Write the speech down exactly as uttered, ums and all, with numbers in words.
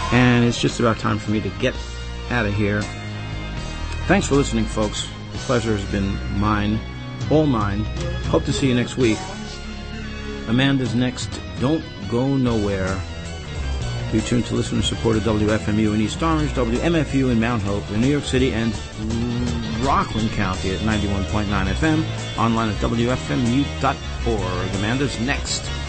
And it's just about time for me to get out of here. Thanks for listening, folks. The pleasure has been mine, all mine. Hope to see you next week. Amanda's next. Don't go nowhere. You're tuned to listener-supported W F M U in East Orange, W M F U in Mount Hope, in New York City, and Rockland County at ninety-one point nine F M. Online at W F M U dot org. Amanda's next.